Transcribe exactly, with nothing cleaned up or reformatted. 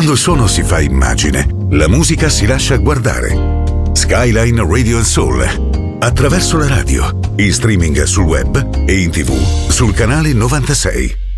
Quando il suono si fa immagine, la musica si lascia guardare. Skyline Radio and Soul. Attraverso la radio, in streaming sul web e in tv sul canale novantasei.